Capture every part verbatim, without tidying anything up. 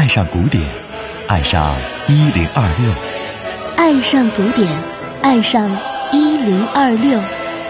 爱上古典，爱上一零二六， 爱上古典，爱上一零二六。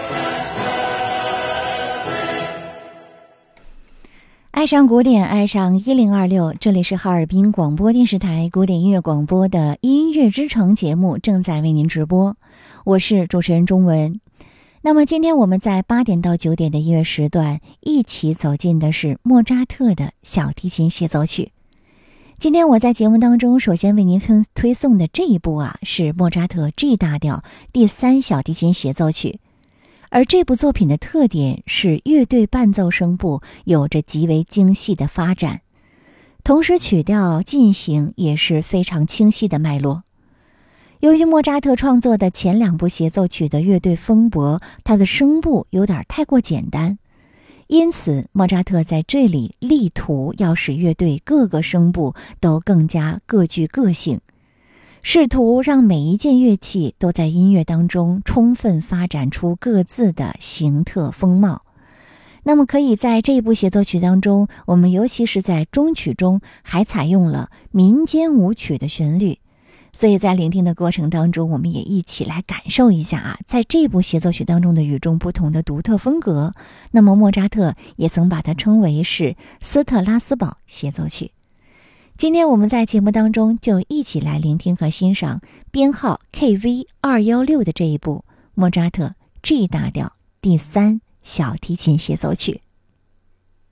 爱上古典，爱上一零二六，这里是哈尔滨广播电视台古典音乐广播的音乐之城节目正在为您直播，我是主持人钟文。那么今天我们在八点到九点的音乐时段一起走进的是莫扎特的小提琴协奏曲。今天我在节目当中首先为您推推送的这一部啊，是莫扎特 G 大调第三小提琴协奏曲。而这部作品的特点是乐队伴奏声部有着极为精细的发展，同时曲调进行也是非常清晰的脉络。由于莫扎特创作的前两部协奏曲的乐队风格，他的声部有点太过简单，因此莫扎特在这里力图要使乐队各个声部都更加各具个性，试图让每一件乐器都在音乐当中充分发展出各自的形特风貌。那么可以在这一部协奏曲当中，我们尤其是在中曲中还采用了民间舞曲的旋律，所以在聆听的过程当中，我们也一起来感受一下啊，在这部协奏曲当中的与众不同的独特风格。那么莫扎特也曾把它称为是斯特拉斯堡协奏曲。今天我们在节目当中就一起来聆听和欣赏编号 K V 二一六 的这一部莫扎特 G 大调第三小提琴协奏曲。